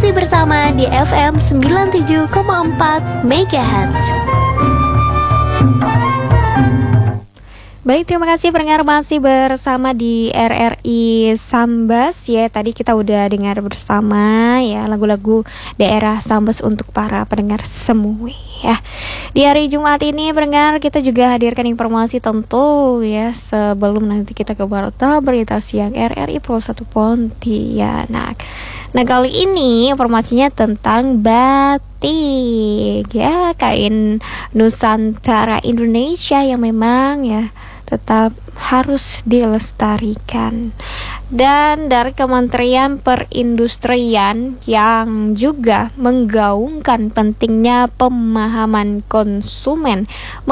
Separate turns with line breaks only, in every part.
Masih bersama di FM 97,4 MHz.
Baik, terima kasih pendengar, masih bersama di RRI Sambas ya. Tadi kita udah dengar bersama ya lagu-lagu daerah Sambas untuk para pendengar semua ya. Di hari Jumat ini pendengar, kita juga hadirkan informasi tentu ya, sebelum nanti kita ke berita siang RRI Pro 1 Pontianak. Nah, kali ini informasinya tentang batik ya, kain Nusantara Indonesia yang memang ya tetap harus dilestarikan. Dan dari Kementerian Perindustrian yang juga menggaungkan pentingnya pemahaman konsumen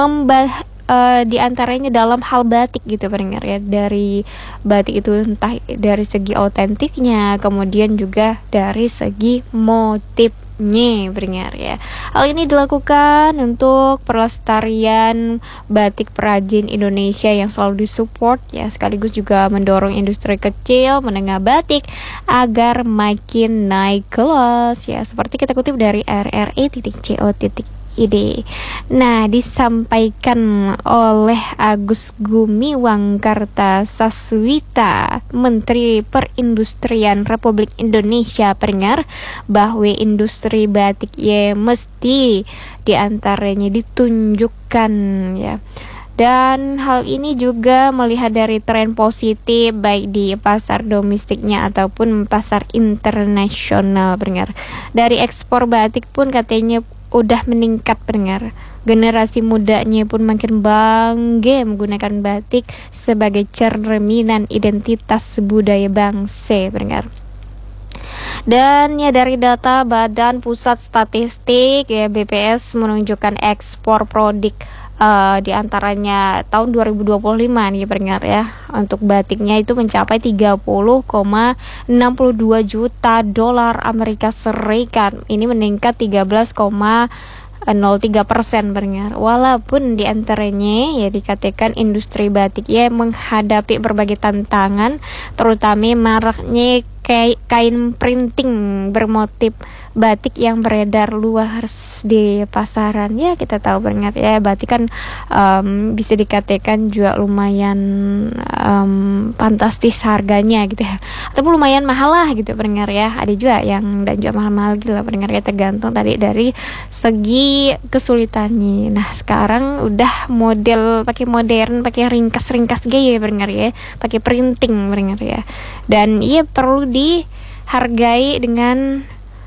di antaranya dalam hal batik gitu pendengar ya. Dari batik itu entah dari segi otentiknya, kemudian juga dari segi motifnya pendengar ya. Hal ini dilakukan untuk pelestarian batik perajin Indonesia yang selalu disupport ya, sekaligus juga mendorong industri kecil menengah batik agar makin naik kelas ya, seperti kita kutip dari rri.co.id. Nah, disampaikan oleh Agus Gumiwang Kartasasmita, Menteri Perindustrian Republik Indonesia pendengar, bahwa industri batik ya mesti diantaranya ditunjukkan ya. Dan hal ini juga melihat dari tren positif baik di pasar domestiknya ataupun pasar internasional pendengar. Dari ekspor batik pun katanya udah meningkat pendengar. Generasi mudanya pun makin bangga menggunakan batik sebagai cerminan identitas budaya bangsa pendengar. Dan ya, dari data Badan Pusat Statistik ya BPS menunjukkan ekspor produk di antaranya tahun 2025 nih pendengar ya, untuk batiknya itu mencapai 30,62 juta dolar Amerika Serikat. Ini meningkat 13,03% pendengar. Walaupun di antaranya ya dikatakan industri batik ya menghadapi berbagai tantangan, terutama maraknya kain printing bermotif batik yang beredar luas di pasaran ya. Kita tahu banget ya, batik kan bisa dikatakan juga lumayan fantastis harganya gitu ya, ataupun lumayan mahal lah gitu pendengar ya. Ada juga yang dan juga mahal-mahal gitu lah pendengar ya, tergantung tadi dari segi kesulitannya. Nah, sekarang udah model pakai modern, pakai ringkas-ringkas gaya pendengar ya, pakai printing pendengar ya. Dan ia perlu dihargai dengan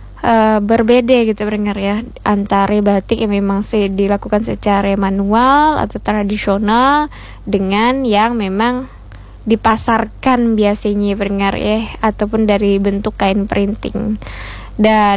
berbeda gitu pendengar ya, antara batik yang memang dilakukan secara manual atau tradisional dengan yang memang dipasarkan biasanya pendengar ya, ataupun dari bentuk kain printing. Dan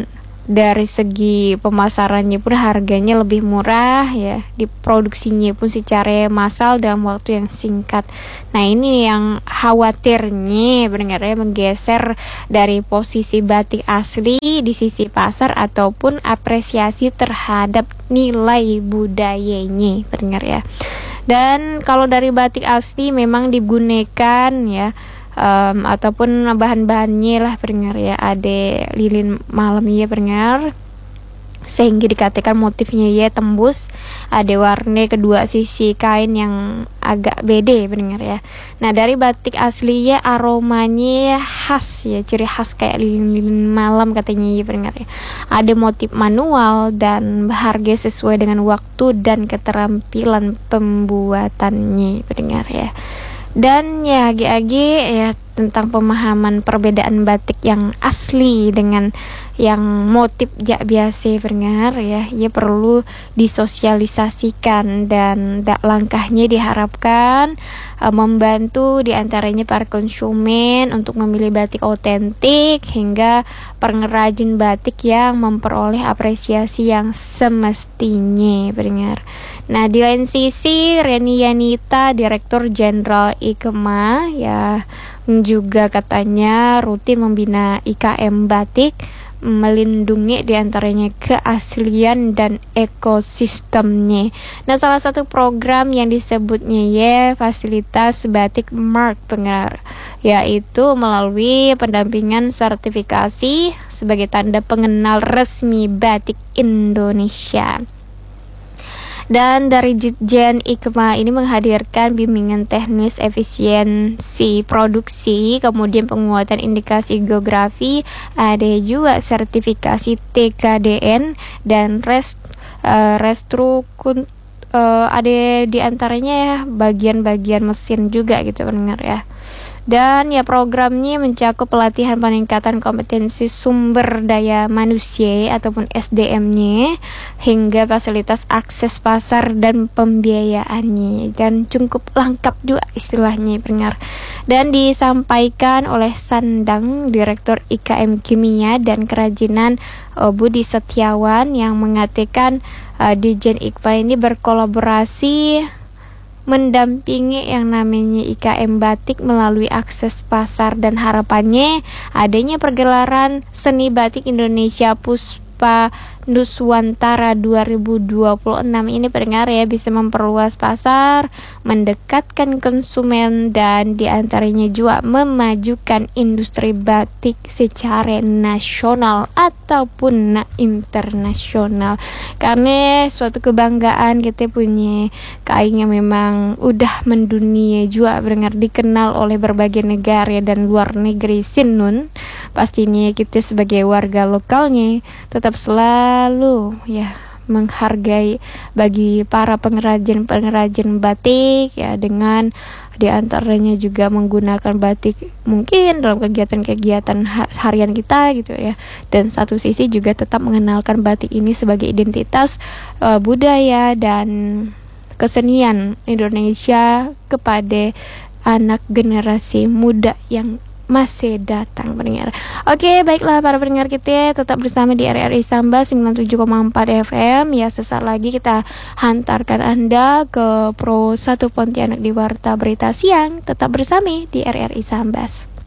dari segi pemasarannya pun harganya lebih murah ya, diproduksinya pun secara massal dalam waktu yang singkat. Nah, ini yang khawatirnya pendengar ya, menggeser dari posisi batik asli di sisi pasar ataupun apresiasi terhadap nilai budayanya pendengar ya. Dan kalau dari batik asli memang digunakan ya ataupun bahan-bahannya lah pendengar ya, ada lilin malam ya pendengar, sehingga dikatakan motifnya ya tembus, ada warna kedua sisi kain yang agak beda pendengar ya. Nah, dari batik asli ya aromanya khas ya, ciri khas kayak lilin malam katanya ya pendengar ya. Ada motif manual dan harga sesuai dengan waktu dan keterampilan pembuatannya pendengar ya. Dan ya lagi-lagi ya tentang pemahaman perbedaan batik yang asli dengan yang motif biasa pendengar ya, ia perlu disosialisasikan dan langkahnya diharapkan membantu diantaranya para konsumen untuk memilih batik otentik hingga pengrajin batik yang memperoleh apresiasi yang semestinya pendengar. Nah, di lain sisi Reni Yanita, Direktur Jenderal IKEMA ya, juga katanya rutin membina IKM batik melindungi diantaranya keaslian dan ekosistemnya. Nah, salah satu program yang disebutnya fasilitas batik mark pendengar, yaitu melalui pendampingan sertifikasi sebagai tanda pengenal resmi batik Indonesia. Dan dari Ditjen IKMA ini menghadirkan bimbingan teknis efisiensi produksi, kemudian penguatan indikasi geografi, ada juga sertifikasi TKDN dan ada diantaranya ya bagian-bagian mesin juga gitu pendengar ya. Dan ya programnya mencakup pelatihan peningkatan kompetensi sumber daya manusia ataupun SDM-nya hingga fasilitas akses pasar dan pembiayaannya, dan cukup lengkap juga istilahnya pendengar. Dan disampaikan oleh Sandang, Direktur IKM Kimia dan Kerajinan Budi Setiawan, yang mengatakan Ditjen IKMA ini berkolaborasi mendampingi yang namanya IKM Batik melalui akses pasar, dan harapannya adanya pergelaran Seni Batik Indonesia Puspa Nuswantara 2026 ini pendengar ya bisa memperluas pasar, mendekatkan konsumen, dan diantaranya juga memajukan industri batik secara nasional ataupun internasional. Karena suatu kebanggaan kita punya kain yang memang udah mendunia juga pendengar, dikenal oleh berbagai negara dan luar negeri sinun. Pastinya kita sebagai warga lokalnya tetap selalu ya menghargai bagi para pengrajin batik ya, dengan diantaranya juga menggunakan batik mungkin dalam kegiatan-kegiatan harian kita gitu ya, dan satu sisi juga tetap mengenalkan batik ini sebagai identitas budaya dan kesenian Indonesia kepada anak generasi muda yang masih datang pendengar. Oke, baiklah para pendengar, kita tetap bersama di RRI Samba 97,4 FM. Ya, sesaat lagi kita hantarkan Anda ke Pro 1 Pontianak di Warta Berita Siang. Tetap bersama di RRI Sambas.